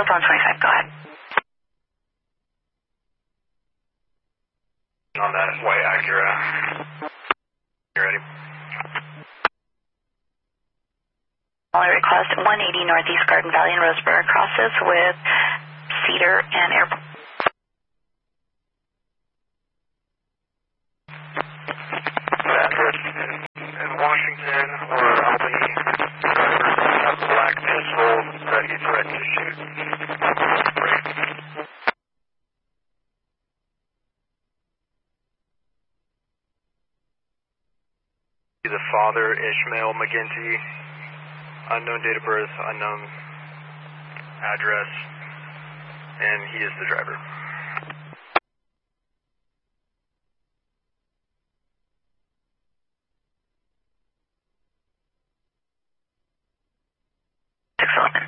Southbound 25, go ahead. On that white Acura. You ready? Only request 180 Northeast Garden Valley and Roseburg crosses with Cedar and Airport. In Washington or Albany, drivers have black pistols that he threatened to shoot. Great. The father, Ishmael McGinty, unknown date of birth, unknown address, and he is the driver. Excellent.